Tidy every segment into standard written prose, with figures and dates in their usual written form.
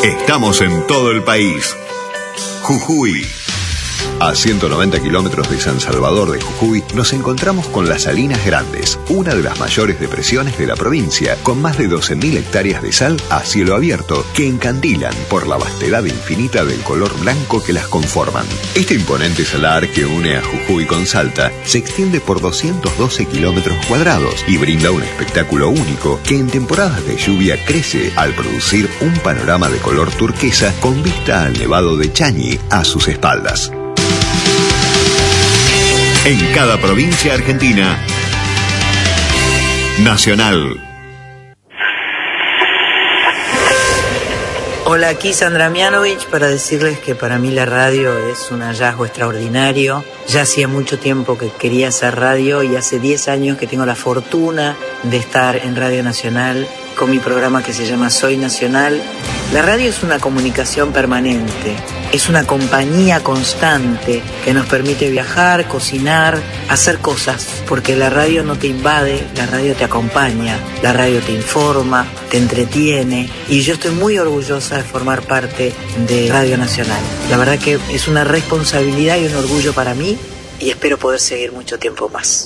Estamos en todo el país. Jujuy. A 190 kilómetros de San Salvador de Jujuy nos encontramos con las Salinas Grandes, una de las mayores depresiones de la provincia, con más de 12.000 hectáreas de sal a cielo abierto que encandilan por la vastedad infinita del color blanco que las conforman. Este imponente salar que une a Jujuy con Salta se extiende por 212 kilómetros cuadrados y brinda un espectáculo único que en temporadas de lluvia crece al producir un panorama de color turquesa con vista al Nevado de Chañi a sus espaldas. En cada provincia argentina, Nacional. Hola, aquí Sandra Mianovich para decirles que para mí la radio es un hallazgo extraordinario. Ya hacía mucho tiempo que quería hacer radio y hace 10 años que tengo la fortuna de estar en Radio Nacional con mi programa que se llama Soy Nacional. La radio es una comunicación permanente, es una compañía constante que nos permite viajar, cocinar, hacer cosas, porque la radio no te invade, la radio te acompaña, la radio te informa, te entretiene, y yo estoy muy orgullosa de formar parte de Radio Nacional. La verdad que es una responsabilidad y un orgullo para mí, y espero poder seguir mucho tiempo más.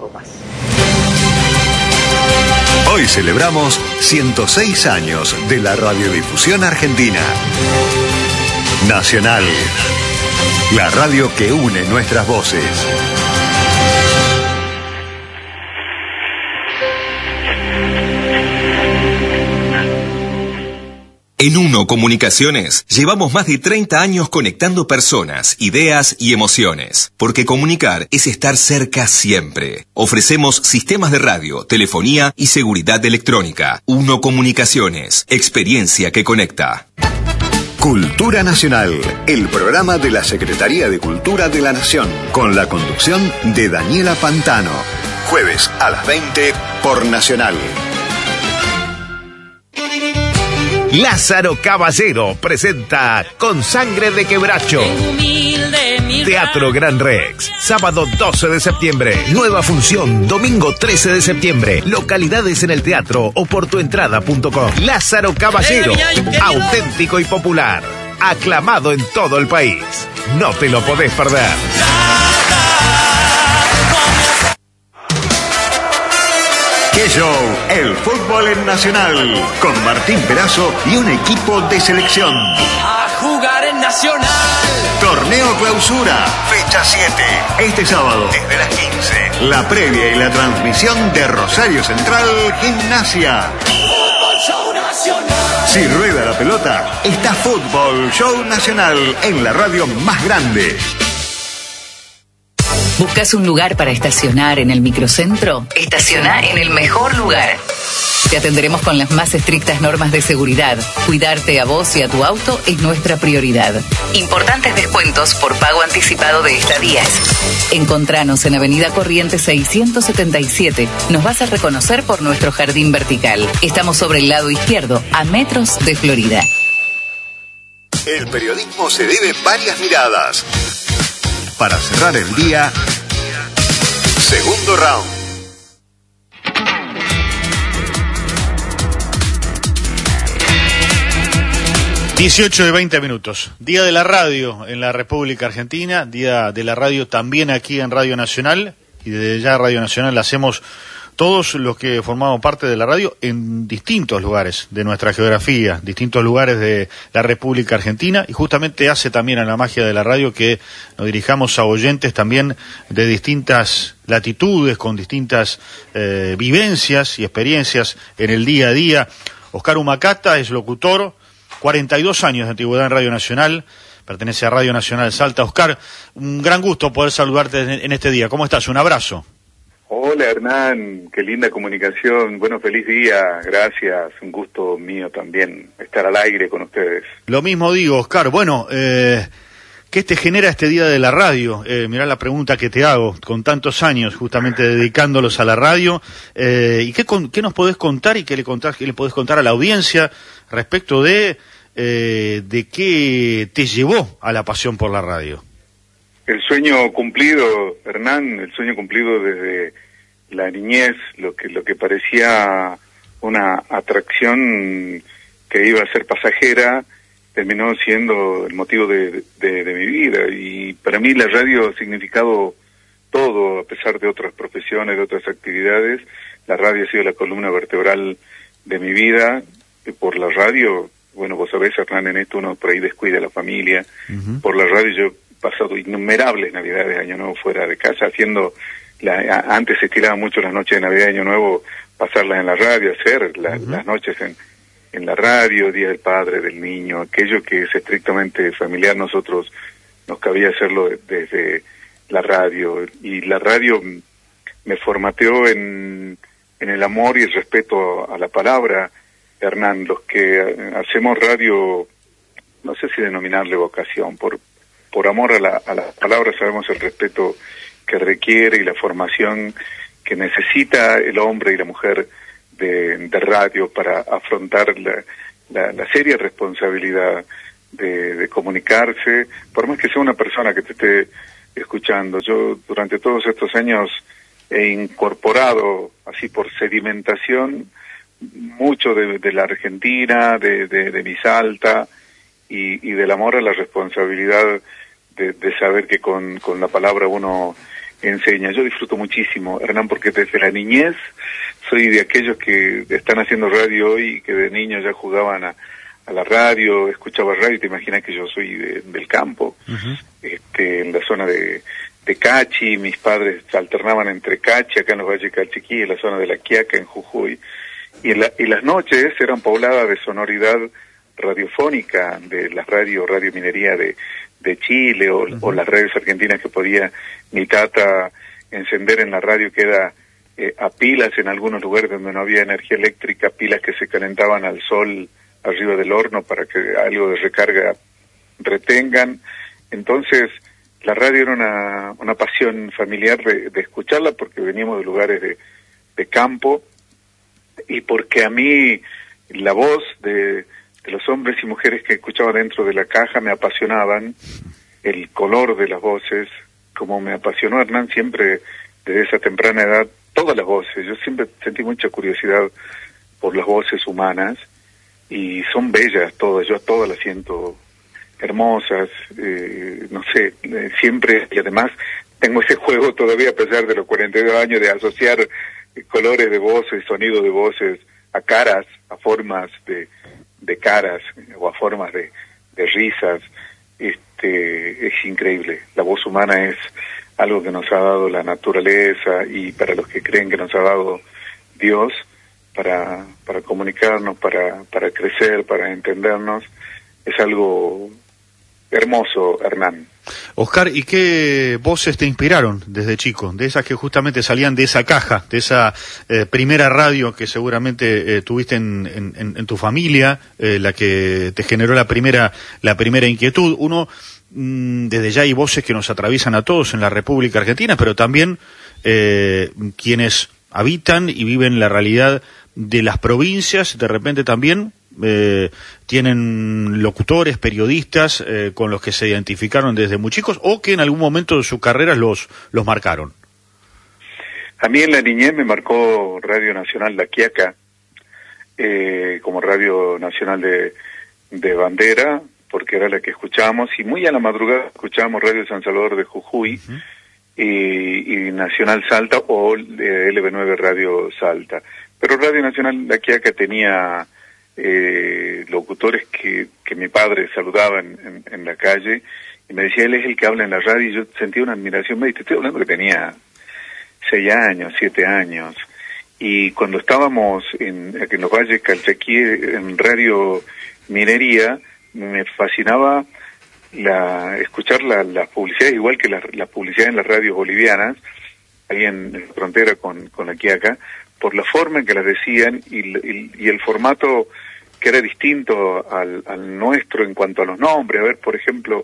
Hoy celebramos 106 años de la radiodifusión argentina. Nacional, la radio que une nuestras voces. En Uno Comunicaciones llevamos más de 30 años conectando personas, ideas y emociones, porque comunicar es estar cerca siempre. Ofrecemos sistemas de radio, telefonía y seguridad electrónica. Uno Comunicaciones, experiencia que conecta. Cultura Nacional, el programa de la Secretaría de Cultura de la Nación, con la conducción de Daniela Pantano. Jueves a las 20 por Nacional. Lázaro Caballero presenta Con Sangre de Quebracho. Teatro Gran Rex, sábado 12 de septiembre. Nueva función, domingo 13 de septiembre. Localidades en el teatro o por tuentrada.com. Lázaro Caballero, auténtico y popular. Aclamado en todo el país. No te lo podés perder. ¡Qué show! El fútbol en Nacional, con Martín Perazo y un equipo de selección. A jugar en Nacional. Torneo Clausura, fecha 7. Este sábado, desde las 15. La previa y la transmisión de Rosario Central Gimnasia. Fútbol Show Nacional. Si rueda la pelota, está Fútbol Show Nacional en la radio más grande. ¿Buscas un lugar para estacionar en el microcentro? Estaciona en el mejor lugar. Te atenderemos con las más estrictas normas de seguridad. Cuidarte a vos y a tu auto es nuestra prioridad. Importantes descuentos por pago anticipado de estadías. Encontranos en Avenida Corrientes 677. Nos vas a reconocer por nuestro jardín vertical. Estamos sobre el lado izquierdo, a metros de Florida. El periodismo se debe varias miradas. Para cerrar el día, segundo round. 18:20. Día de la radio en la República Argentina, día de la radio también aquí en Radio Nacional, y desde ya Radio Nacional la hacemos todos los que formamos parte de la radio en distintos lugares de nuestra geografía, distintos lugares de la República Argentina, y justamente hace también a la magia de la radio que nos dirijamos a oyentes también de distintas latitudes, con distintas vivencias y experiencias en el día a día. Oscar Humacata es locutor, 42 años de antigüedad en Radio Nacional, pertenece a Radio Nacional Salta. Oscar, un gran gusto poder saludarte en este día. ¿Cómo estás? Un abrazo. Hola Hernán, qué linda comunicación. Bueno, feliz día, gracias. Un gusto mío también estar al aire con ustedes. Lo mismo digo, Oscar. Bueno, ¿qué te genera este día de la radio? Mirá la pregunta que te hago, con tantos años justamente dedicándolos a la radio. ¿Y qué nos podés contar y qué le podés contar a la audiencia respecto de qué te llevó a la pasión por la radio? El sueño cumplido, Hernán, el sueño cumplido desde la niñez, lo que parecía una atracción que iba a ser pasajera, terminó siendo el motivo de mi vida. Y para mí la radio ha significado todo, a pesar de otras profesiones, de otras actividades. La radio ha sido la columna vertebral de mi vida. Y por la radio, bueno, vos sabés, Hernán, en esto uno por ahí descuida a la familia. Por la radio yo he pasado innumerables Navidades de Año Nuevo fuera de casa, haciendo... antes se estiraba mucho las noches de Navidad y Año Nuevo, pasarlas en la radio, hacer las noches en la radio, Día del Padre, del Niño, aquello que es estrictamente familiar. Nosotros nos cabía hacerlo desde la radio, y la radio me formateó en el amor y el respeto a la palabra. Hernán, los que hacemos radio, no sé si denominarle vocación, por amor a la palabra, sabemos el respeto que requiere y la formación que necesita el hombre y la mujer de radio para afrontar la seria responsabilidad de comunicarse, por más que sea una persona que te esté escuchando. Yo durante todos estos años he incorporado, así por sedimentación, mucho de la Argentina, de mi Salta, y del amor a la responsabilidad de saber que con la palabra uno enseña. Yo disfruto muchísimo, Hernán, porque desde la niñez soy de aquellos que están haciendo radio hoy y que de niños ya jugaban a la radio, escuchaba radio. Te imaginas que yo soy del campo, en la zona de Cachi. Mis padres alternaban entre Cachi, acá en los Valles Calchiquí, en la zona de La Quiaca, en Jujuy, y las noches eran pobladas de sonoridad radiofónica, de las Radio Minería de Chile, o las redes argentinas que podía mi tata encender en la radio, que era a pilas en algunos lugares donde no había energía eléctrica, pilas que se calentaban al sol arriba del horno para que algo de recarga retengan. Entonces la radio era una pasión familiar de escucharla, porque veníamos de lugares de campo, y porque a mí la voz de los hombres y mujeres que escuchaba dentro de la caja me apasionaban, el color de las voces, como me apasionó Hernán siempre desde esa temprana edad, todas las voces. Yo siempre sentí mucha curiosidad por las voces humanas, y son bellas todas, yo a todas las siento hermosas, no sé, siempre, y además tengo ese juego todavía a pesar de los 42 años de asociar colores de voces, sonidos de voces a caras, a formas de caras, o a formas de risas. Es increíble. La voz humana es algo que nos ha dado la naturaleza, y para los que creen que nos ha dado Dios, para comunicarnos, para crecer, para entendernos, es algo hermoso, Hernán. Oscar, ¿y qué voces te inspiraron desde chico? De esas que justamente salían de esa caja, de esa primera radio que seguramente tuviste en tu familia, la que te generó la primera inquietud. Uno, desde ya hay voces que nos atraviesan a todos en la República Argentina, pero también quienes habitan y viven la realidad de las provincias, de repente también tienen locutores, periodistas con los que se identificaron desde muy chicos, o que en algún momento de sus carreras los marcaron. A mí en la niñez me marcó Radio Nacional La Quiaca, como Radio Nacional de bandera, porque era la que escuchábamos, y muy a la madrugada escuchábamos Radio San Salvador de Jujuy, y Nacional Salta, o LB9 Radio Salta. Pero Radio Nacional La Quiaca tenía locutores que mi padre saludaba en la calle, y me decía, él es el que habla en la radio, y yo sentía una admiración. Te estoy hablando que tenía 6 años, 7 años, y cuando estábamos en los Valles Calchaquí, en Radio Minería, me fascinaba escuchar las publicidades, igual que las publicidades en las radios bolivianas, ahí en la frontera con La Quiaca, por la forma en que las decían, y el formato que era distinto al nuestro en cuanto a los nombres. A ver, por ejemplo,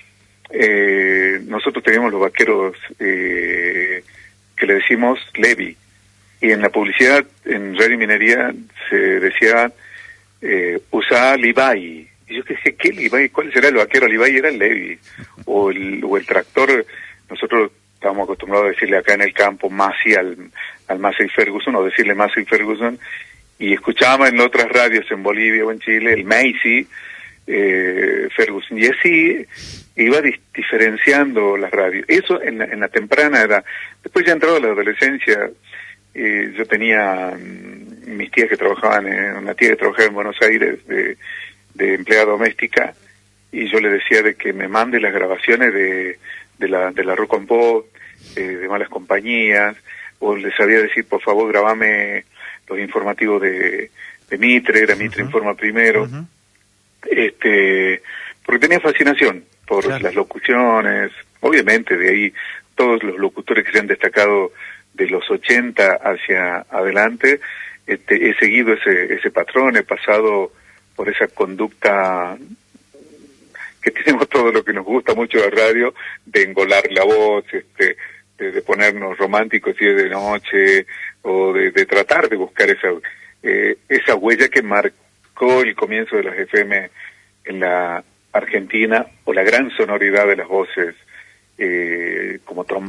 nosotros teníamos los vaqueros que le decimos Levi, y en la publicidad en Radio Minería se decía Usá Levi. Y yo dije, ¿qué Levi? ¿Cuál será el vaquero? Levi era el Levi, o el tractor. Nosotros estábamos acostumbrados a decirle acá en el campo Massey al Massey Ferguson, o decirle Massey Ferguson, y escuchaba en otras radios en Bolivia o en Chile el Macy, Ferguson, y así iba diferenciando las radios. Eso en la temprana edad. Después ya entrado la adolescencia, yo tenía mis tías que trabajaban, una tía que trabajaba en Buenos Aires de empleada doméstica, y yo le decía de que me mande las grabaciones de la Rock and Pop, de Malas Compañías, o le sabía decir, por favor, grabame los informativos de Mitre, era Mitre Informa Primero, porque tenía fascinación por las locuciones. Obviamente de ahí todos los locutores que se han destacado de los 80 hacia adelante, he seguido ese patrón, he pasado por esa conducta que tenemos todo lo que nos gusta mucho de radio, de engolar la voz, de ponernos románticos y de noche, o de tratar de buscar esa huella que marcó el comienzo de las FM en la Argentina, o la gran sonoridad de las voces como trombón.